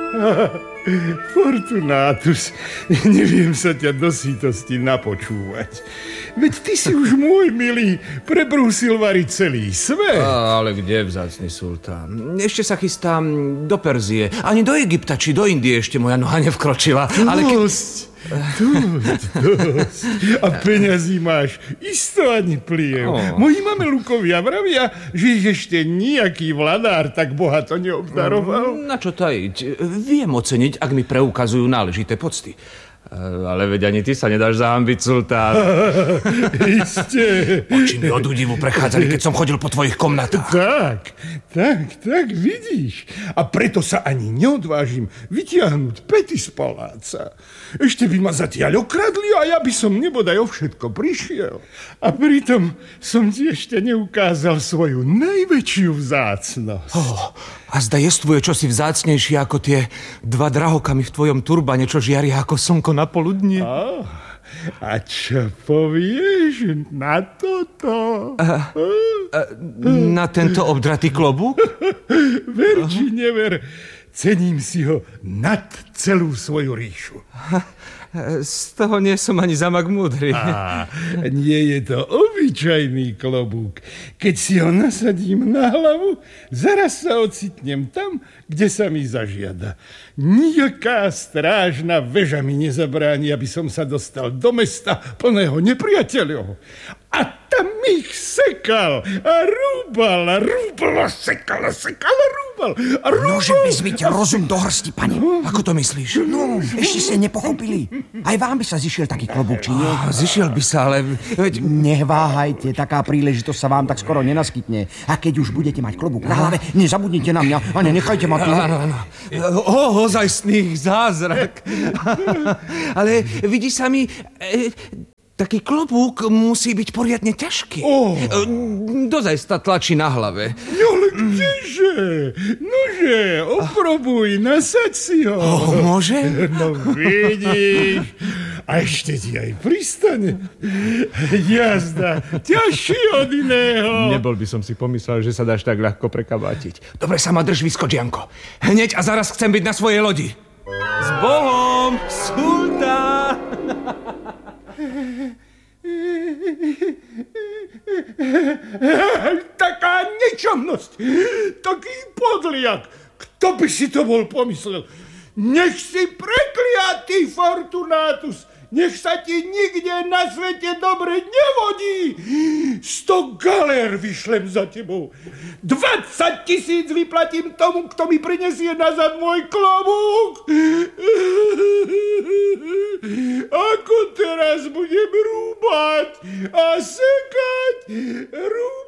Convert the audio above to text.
Fortunátus, neviem sa ťa do sítosti napočúvať. Veď ty si už, môj milý, prebrúsil variť celý svet. Ale kde, vzácny sultán? Ešte sa chystám do Perzie. Ani do Egypta či do Indie ešte moja noha nevkročila. Dosť. A peňazí máš isto ani pliev. Moji mamelúkovia vravia, že ich ešte nejaký vladár tak bohato neobdaroval. Na čo tajiť? Viem oceniť, ak mi preukazujú náležité pocty. Ale veď ani ty sa nedáš zahambiť, sultán. Isté. Oči mi od údivu prechádzali, keď som chodil po tvojich komnatách. Tak, vidíš. A preto sa ani neodvážim vytiahnuť pety z paláca. Ešte by ma zatiaľ okradli a ja by som nebodaj o všetko prišiel. A pritom som ti ešte neukázal svoju najväčšiu vzácnosť. A zda jestvuje čosi vzácnejšie ako tie dva drahokamy v tvojom turbane, čo žiaria ako slnko na poludnie. A čo povieš na toto? Na tento obdratý klobúk? Ver či never, cením si ho nad celú svoju ríšu. Z toho nie som ani zamak múdry. Nie je to obyčajný klobúk. Keď si ho nasadím na hlavu, zaraz sa ocitnem tam, kde sa mi zažiada. Nijaká strážna väža mi nezabráni, aby som sa dostal do mesta plného nepriateľov. A tam ich sekal a rúbal, sekal a rúbal. Nože vezmite rozum do hrsti, pane. Ako to myslíš? No, ešte ste nepochopili. Aj vám by sa zišiel taký klobúk, či nie? Zišiel by sa, ale... Neváhajte, taká príležitosť sa vám tak skoro nenaskytne. A keď už budete mať klobúk na hlave, nezabudnite na mňa a nenechajte ma tu. Áno. Ozajstný zázrak. Ale vidí sa mi... Taký klobúk musí byť poriadne ťažký. Dozaj tlačí na hlave. No ale kdeže? Nože, oprobuj, nasaď si ho. Môže? No vidíš. A ešte ti aj pristane. Jazda, ťažší od iného. Nebol by som si pomyslel, že sa dáš tak ľahko prekabátiť. Dobre sa ma drž, vyskoč, Janko. Hneď a zaraz chcem byť na svojej lodi. S Bohom, sultán! Taká nečomnosť, taký podliak. Kto by si to bol pomyslel? Nech si prekliatý, Fortunátus. Nech sa ti nikde na svete dobre nevodí. 100 galér vyšlem za tebou. 20 000 vyplatím tomu, kto mi prinesie nazad môj klobúk. Ako teraz budem rúbať a sekať,